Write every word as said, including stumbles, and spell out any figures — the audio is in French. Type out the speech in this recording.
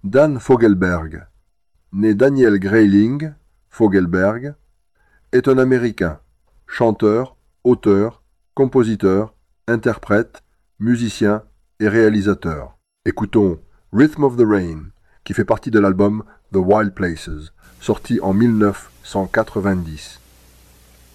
Dan Fogelberg, né Daniel Grayling Fogelberg, est un Américain, chanteur, auteur, compositeur, interprète, musicien et réalisateur. Écoutons Rhythm of the Rain, qui fait partie de l'album The Wild Places, sorti en mille neuf cent quatre-vingt-dix.